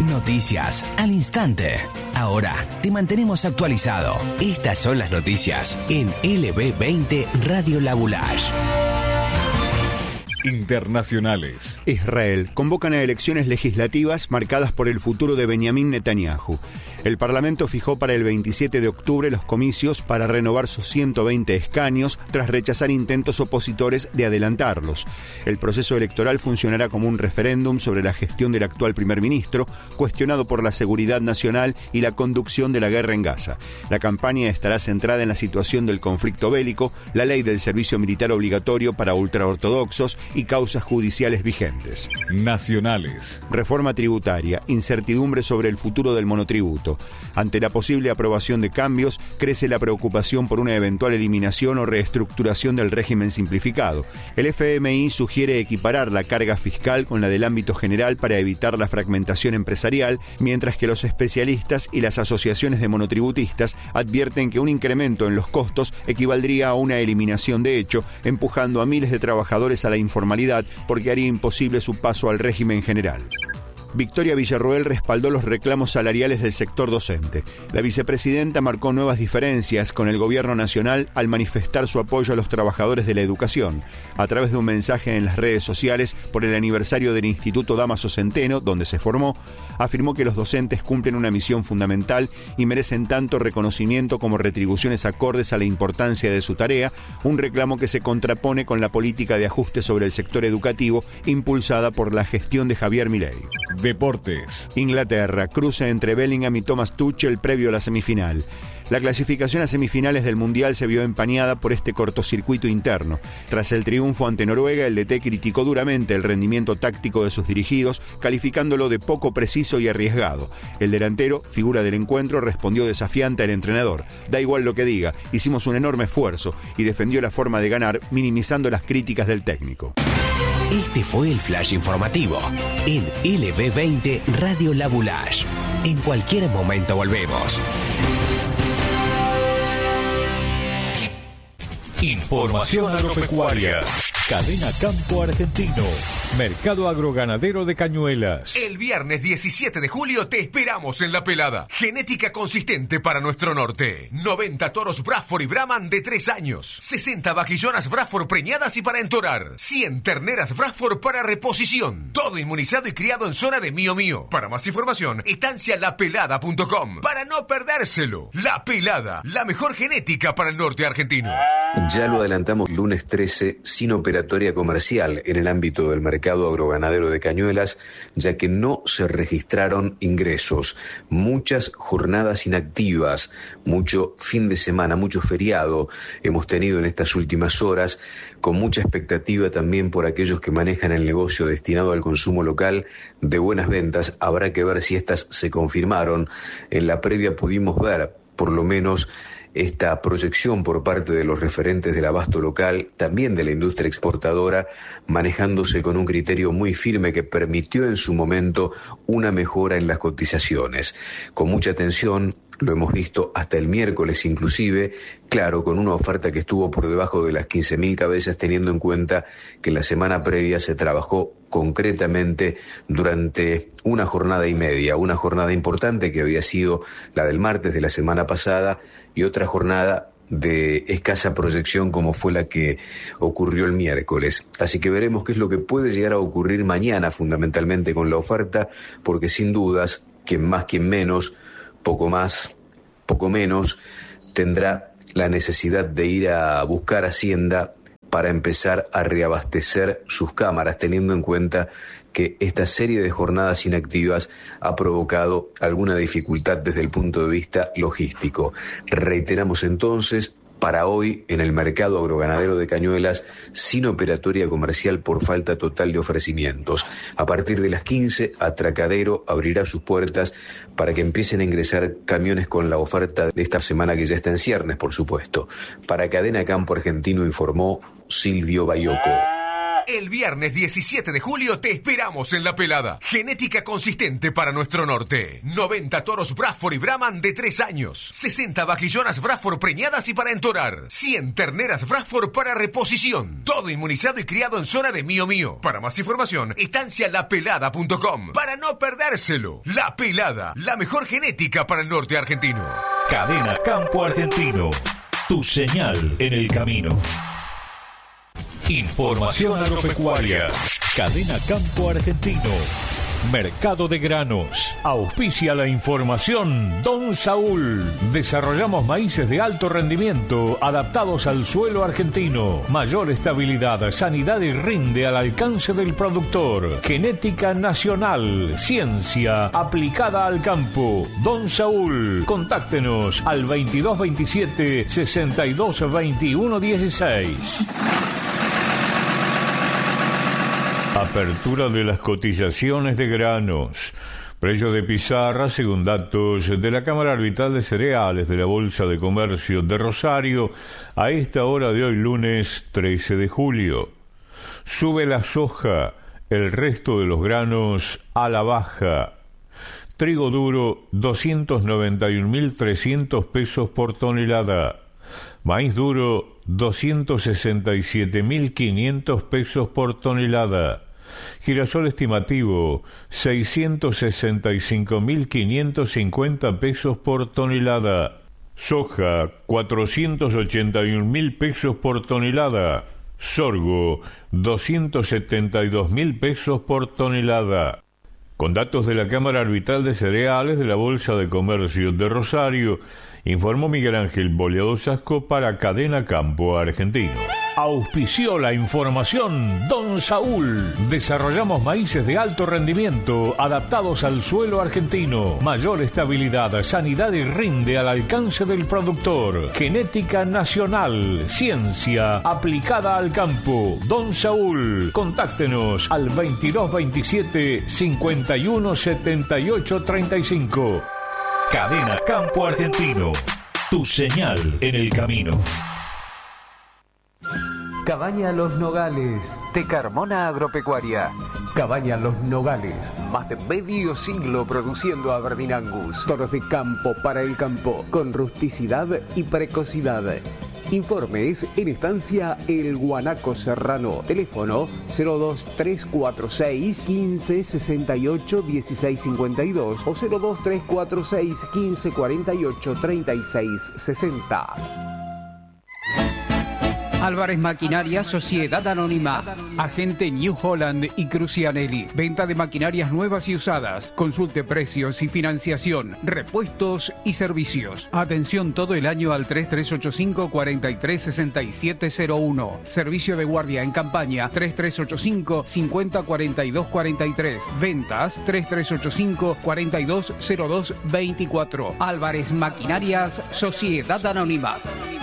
Noticias al instante. Ahora te mantenemos actualizado. Estas son las noticias en LB20 Radio Labulash. Internacionales. Israel convocan a elecciones legislativas marcadas por el futuro de Benjamín Netanyahu. El Parlamento fijó para el 27 de octubre los comicios para renovar sus 120 escaños tras rechazar intentos opositores de adelantarlos. El proceso electoral funcionará como un referéndum sobre la gestión del actual primer ministro, cuestionado por la seguridad nacional y la conducción de la guerra en Gaza. La campaña estará centrada en la situación del conflicto bélico, la ley del servicio militar obligatorio para ultraortodoxos y causas judiciales vigentes. Nacionales. Reforma tributaria, incertidumbre sobre el futuro del monotributo. Ante la posible aprobación de cambios, crece la preocupación por una eventual eliminación o reestructuración del régimen simplificado. El FMI sugiere equiparar la carga fiscal con la del ámbito general para evitar la fragmentación empresarial, mientras que los especialistas y las asociaciones de monotributistas advierten que un incremento en los costos equivaldría a una eliminación de hecho, empujando a miles de trabajadores a la informalidad porque haría imposible su paso al régimen general. Victoria Villarroel respaldó los reclamos salariales del sector docente. La vicepresidenta marcó nuevas diferencias con el gobierno nacional al manifestar su apoyo a los trabajadores de la educación. A través de un mensaje en las redes sociales por el aniversario del Instituto Dámaso Centeno, donde se formó, afirmó que los docentes cumplen una misión fundamental y merecen tanto reconocimiento como retribuciones acordes a la importancia de su tarea, un reclamo que se contrapone con la política de ajuste sobre el sector educativo impulsada por la gestión de Javier Milei. Deportes. Inglaterra, cruce entre Bellingham y Thomas Tuchel previo a la semifinal. La clasificación a semifinales del Mundial se vio empañada por este cortocircuito interno. Tras el triunfo ante Noruega, el DT criticó duramente el rendimiento táctico de sus dirigidos, calificándolo de poco preciso y arriesgado. El delantero, figura del encuentro, respondió desafiante al entrenador. Da igual lo que diga, hicimos un enorme esfuerzo, y defendió la forma de ganar, minimizando las críticas del técnico. Este fue el flash informativo en LB20 Radio Labulash. En cualquier momento volvemos. Información agropecuaria. Cadena Campo Argentino. Mercado Agroganadero de Cañuelas. El viernes 17 de julio te esperamos en La Pelada. Genética consistente para nuestro norte. 90 toros Bradford y Brahman de 3 años. 60 vaquillonas Bradford preñadas y para entorar. 100 terneras Bradford para reposición. Todo inmunizado y criado en zona de Mío Mío. Para más información, estancialapelada.com. Para no perdérselo. La Pelada, la mejor genética para el norte argentino. Ya lo adelantamos lunes 13, sin operatoria comercial en el ámbito del mercado agroganadero de Cañuelas, ya que no se registraron ingresos. Muchas jornadas inactivas, mucho fin de semana, mucho feriado hemos tenido en estas últimas horas, con mucha expectativa también por aquellos que manejan el negocio destinado al consumo local de buenas ventas. Habrá que ver si estas se confirmaron. En la previa pudimos ver, por lo menos, esta proyección por parte de los referentes del abasto local, también de la industria exportadora, manejándose con un criterio muy firme que permitió en su momento una mejora en las cotizaciones. Con mucha atención, lo hemos visto hasta el miércoles inclusive, claro, con una oferta que estuvo por debajo de las 15.000 cabezas, teniendo en cuenta que la semana previa se trabajó concretamente durante una jornada y media, una jornada importante que había sido la del martes de la semana pasada y otra jornada de escasa proyección como fue la que ocurrió el miércoles. Así que veremos qué es lo que puede llegar a ocurrir mañana fundamentalmente con la oferta, porque sin dudas, quien más, quien menos, poco más, poco menos, tendrá la necesidad de ir a buscar Hacienda para empezar a reabastecer sus cámaras, teniendo en cuenta que esta serie de jornadas inactivas ha provocado alguna dificultad desde el punto de vista logístico. Reiteramos entonces, para hoy en el mercado agroganadero de Cañuelas, sin operatoria comercial por falta total de ofrecimientos. A partir de las 15, Atracadero abrirá sus puertas para que empiecen a ingresar camiones con la oferta de esta semana que ya está en ciernes, por supuesto. Para Cadena Campo Argentino informó Silvio Bayoco. El viernes 17 de julio te esperamos en La Pelada. Genética consistente para nuestro norte. 90 toros Bradford y Brahman de 3 años. 60 vaquillonas Bradford preñadas y para entorar. 100 terneras Bradford para reposición. Todo inmunizado y criado en zona de Mío Mío. Para más información, estancialapelada.com. Para no perdérselo. La Pelada, la mejor genética para el norte argentino. Cadena Campo Argentino. Tu señal en el camino. Información agropecuaria. Cadena Campo Argentino. Mercado de granos. Auspicia la información Don Saúl. Desarrollamos maíces de alto rendimiento adaptados al suelo argentino. Mayor estabilidad, sanidad y rinde al alcance del productor. Genética nacional. Ciencia aplicada al campo. Don Saúl. Contáctenos al 2227 62 21 16. Apertura de las cotizaciones de granos. Precio de pizarra, según datos de la Cámara Arbitral de Cereales de la Bolsa de Comercio de Rosario, a esta hora de hoy, lunes 13 de julio. Sube la soja, el resto de los granos a la baja. Trigo duro, 291.300 pesos por tonelada. Maíz duro, 267.500 pesos por tonelada. Girasol estimativo, 665.550 pesos por tonelada. Soja, 481.000 pesos por tonelada. Sorgo, 272.000 pesos por tonelada. Con datos de la Cámara Arbitral de Cereales de la Bolsa de Comercio de Rosario, informó Miguel Ángel Boleado Sasco para Cadena Campo Argentino. Auspició la información Don Saúl. Desarrollamos maíces de alto rendimiento adaptados al suelo argentino. Mayor estabilidad, sanidad y rinde al alcance del productor. Genética nacional. Ciencia aplicada al campo. Don Saúl. Contáctenos al 2227 51 78 35. Cadena Campo Argentino. Tu señal en el camino. Cabaña Los Nogales, de Carmona Agropecuaria. Cabaña Los Nogales, más de medio siglo produciendo Aberdeen Angus. Toros de campo para el campo, con rusticidad y precocidad. Informes en Estancia El Guanaco Serrano. Teléfono 02346 15 68 16 52 o 02346 15 48 36 60. Álvarez Maquinaria, Sociedad Anónima, agente New Holland y Crucianelli. Venta de maquinarias nuevas y usadas. Consulte precios y financiación, repuestos y servicios. Atención todo el año al 3385 436701. Servicio de guardia en campaña 3385 50 42 43. Ventas 3385 4202 24. Álvarez Maquinarias, Sociedad Anónima.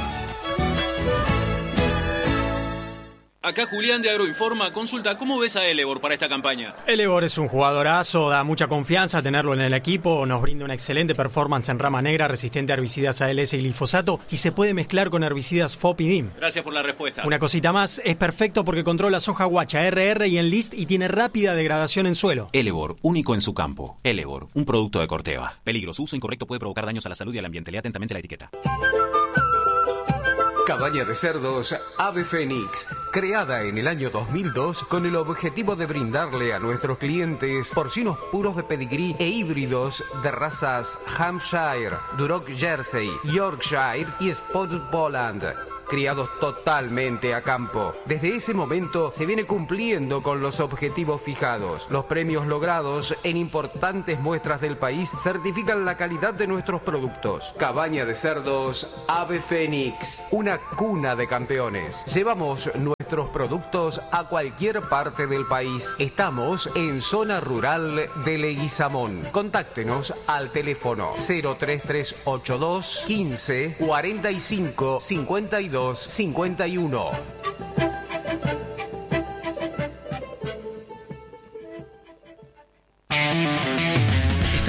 Acá Julián de Agroinforma. Consulta, ¿cómo ves a Elevor para esta campaña? Elevor es un jugadorazo, da mucha confianza tenerlo en el equipo, nos brinda una excelente performance en rama negra, resistente a herbicidas ALS y glifosato y se puede mezclar con herbicidas FOP y DIM. Gracias por la respuesta. Una cosita más, es perfecto porque controla soja guacha, RR y Enlist y tiene rápida degradación en suelo. Elevor, único en su campo. Elevor, un producto de Corteva. Peligro, su uso incorrecto puede provocar daños a la salud y al ambiente. Lea atentamente la etiqueta. Cabaña de cerdos Ave Fénix, creada en el año 2002 con el objetivo de brindarle a nuestros clientes porcinos puros de pedigrí e híbridos de razas Hampshire, Duroc Jersey, Yorkshire y Spotted Poland. Criados totalmente a campo. Desde ese momento se viene cumpliendo con los objetivos fijados. Los premios logrados en importantes muestras del país certifican la calidad de nuestros productos. Cabaña de cerdos Ave Fénix, una cuna de campeones. Llevamos nuestros productos a cualquier parte del país. Estamos en zona rural de Leguizamón. Contáctenos al teléfono 03382 15 45 52 51.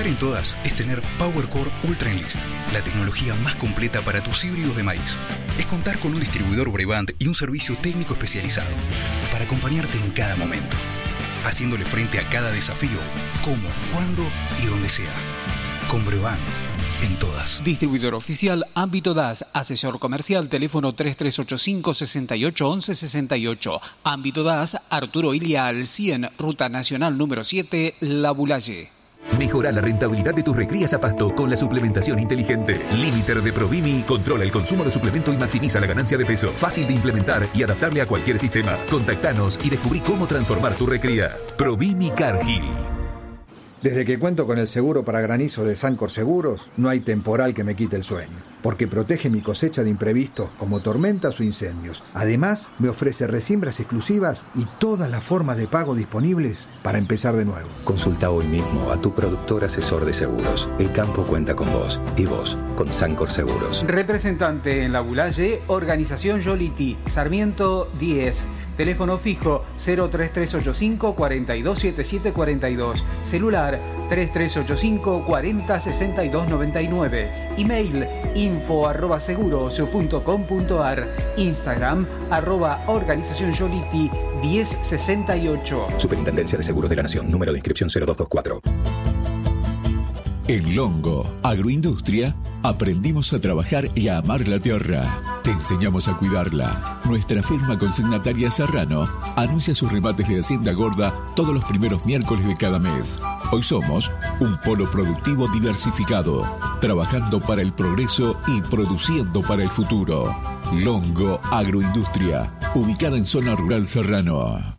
Complementar en todas es tener PowerCore Ultra Enlist, la tecnología más completa para tus híbridos de maíz. Es contar con un distribuidor Brevant y un servicio técnico especializado para acompañarte en cada momento, haciéndole frente a cada desafío, como, cuándo y donde sea. Con Brevant, en todas. Distribuidor oficial Ámbito DAS, asesor comercial, teléfono 3385 68 11 68. Ámbito DAS, Arturo Illia al 100, Ruta Nacional número 7, La Bulaye. Mejora la rentabilidad de tus recrías a pasto con la suplementación inteligente. Limiter de Provimi controla el consumo de suplemento y maximiza la ganancia de peso. Fácil de implementar y adaptable a cualquier sistema. Contactanos y descubrí cómo transformar tu recría. Provimi Cargill. Desde que cuento con el seguro para granizo de Sancor Seguros, no hay temporal que me quite el sueño, porque protege mi cosecha de imprevistos como tormentas o incendios. Además, me ofrece resiembras exclusivas y todas las formas de pago disponibles para empezar de nuevo. Consulta hoy mismo a tu productor asesor de seguros. El campo cuenta con vos y vos con Sancor Seguros. Representante en La Bulaye, Organización Yoliti, Sarmiento 10. Teléfono fijo 03385 427742. Celular 3385 406299. Email info@seguros.com.ar. Instagram @organización Yoliti 1068. Superintendencia de Seguros de la Nación. Número de inscripción 0224. En Longo Agroindustria aprendimos a trabajar y a amar la tierra. Te enseñamos a cuidarla. Nuestra firma consignataria Serrano anuncia sus remates de Hacienda Gorda todos los primeros miércoles de cada mes. Hoy somos un polo productivo diversificado, trabajando para el progreso y produciendo para el futuro. Longo Agroindustria, ubicada en zona rural Serrano.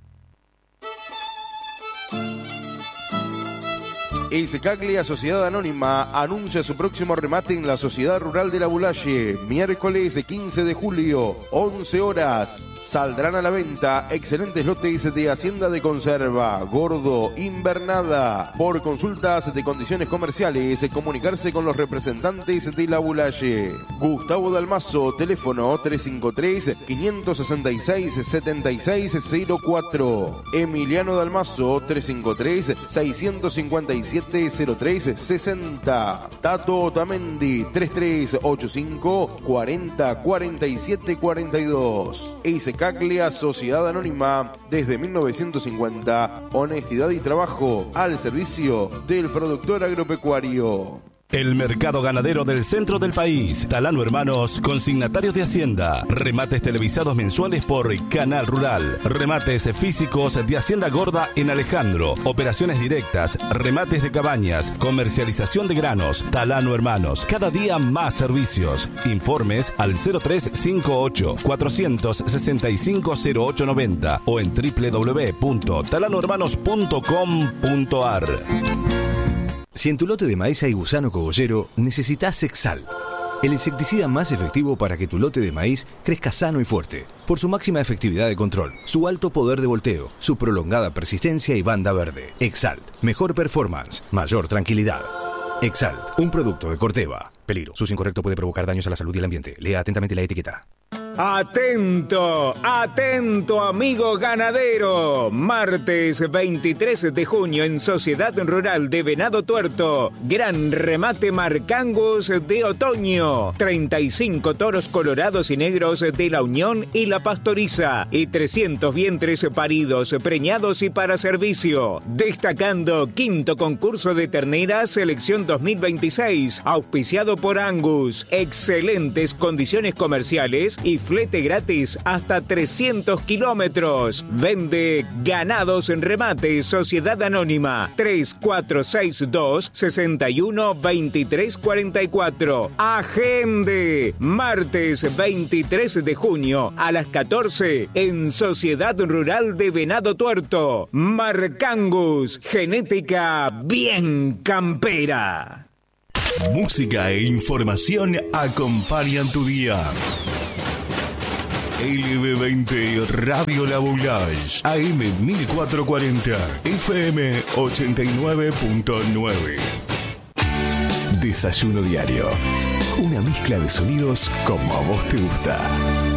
Eisecaglia Sociedad Anónima anuncia su próximo remate en la Sociedad Rural de La Bulaye, miércoles 15 de julio, 11 horas. Saldrán a la venta excelentes lotes de Hacienda de Conserva, Gordo, Invernada. Por consultas de condiciones comerciales, comunicarse con los representantes de La Bulaye. Gustavo Dalmazo, teléfono 353-566-7604. Emiliano Dalmazo, 353-657-0360. Tato Otamendi, 3385 40 47 42. Eisecaglia Sociedad Anónima, desde 1950, honestidad y trabajo al servicio del productor agropecuario. El mercado ganadero del centro del país. Talano Hermanos, consignatarios de Hacienda. Remates televisados mensuales por Canal Rural. Remates físicos de Hacienda Gorda en Alejandro. Operaciones directas, remates de cabañas, comercialización de granos. Talano Hermanos, cada día más servicios. Informes al 0358 465 0890 o en www.talanohermanos.com.ar. Si en tu lote de maíz hay gusano cogollero, necesitas Exalt, el insecticida más efectivo para que tu lote de maíz crezca sano y fuerte, por su máxima efectividad de control, su alto poder de volteo, su prolongada persistencia y banda verde. Exalt, mejor performance, mayor tranquilidad. Exalt, un producto de Corteva. Peligro, su uso incorrecto puede provocar daños a la salud y el ambiente. Lea atentamente la etiqueta. Atento, atento amigo ganadero. Martes 23 de junio en Sociedad Rural de Venado Tuerto. Gran remate Marcangus de otoño. 35 toros colorados y negros de la Unión y la Pastoriza. Y 300 vientres paridos, preñados y para servicio. Destacando quinto concurso de terneras selección 2026. Auspiciado por Angus. Excelentes condiciones comerciales y flete gratis hasta 300 kilómetros. Vende Ganados en Remate, Sociedad Anónima, 3462 61 23 44. Agende, martes 23 de junio a las 14 en Sociedad Rural de Venado Tuerto. Marcangus, genética bien campera. Música e información acompañan tu día. LB20 Radio La Bulaye, AM 1440, FM 89.9. Desayuno diario. Una mezcla de sonidos como a vos te gusta.